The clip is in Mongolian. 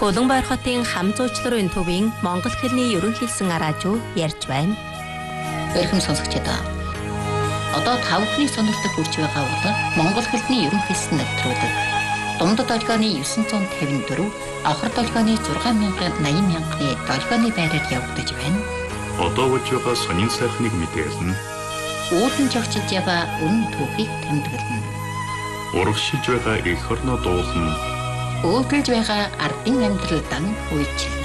Хөлбөмбөр хотын хам зуучларын төвийн Монгол хэлний ерөнхийлсөн араажуу ярьж байна. Өрхөм сонсогчдоо. Одоо та бүхний сонирхдаг хүрч байгаа бол Монгол хэлний ерөнхийлсөн нэвтрүүлэг. Дундад долгионы 954, авхар долгионы 6,80,000-ны долгионы байраар явагдаж байна. Одоо болж байгаа сонин сайхныг мэдээлнэ. Үүдэн жогчж яваа үнэн түүхийг тэмдэглэнэ. Урагшилж байгаа эх орноо дуулна. Өөдөлж байгаа ардын амьдралдан үйчилнэ.